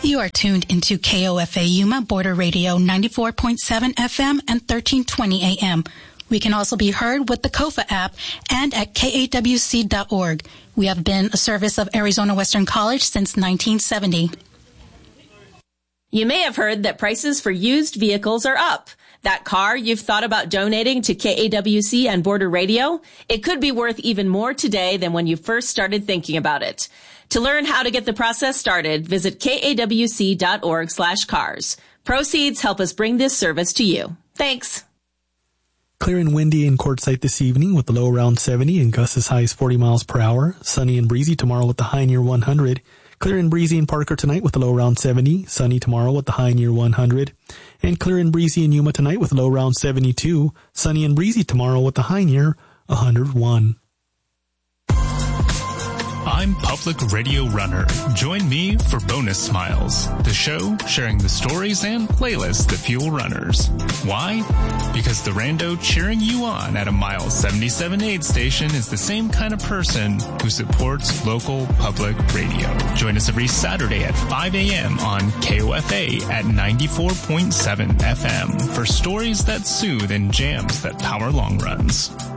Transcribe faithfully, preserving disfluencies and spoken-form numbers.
You are tuned into K O F A Yuma Border Radio ninety-four point seven F M and thirteen twenty A M. We can also be heard with the Kofa app and at K A W C dot org. We have been a service of Arizona Western College since nineteen seventy. You may have heard that prices for used vehicles are up. That car you've thought about donating to K A W C and Border Radio, it could be worth even more today than when you first started thinking about it. To learn how to get the process started, visit K A W C dot org slash cars. Proceeds help us bring this service to you. Thanks. Clear and windy in Quartzsite this evening with the low around seventy and gusts as high as forty miles per hour. Sunny and breezy tomorrow with the high near one hundred. Clear and breezy in Parker tonight with the low around seventy. Sunny tomorrow with the high near one hundred. And clear and breezy in Yuma tonight with the low around seventy-two. Sunny and breezy tomorrow with the high near one hundred one. I'm Public Radio Runner. Join me for Bonus Smiles, the show sharing the stories and playlists that fuel runners. Why? Because the rando cheering you on at a mile seventy-seven aid station is the same kind of person who supports local public radio. Join us every Saturday at five a.m. on K O F A at ninety-four point seven F M for stories that soothe and jams that power long runs.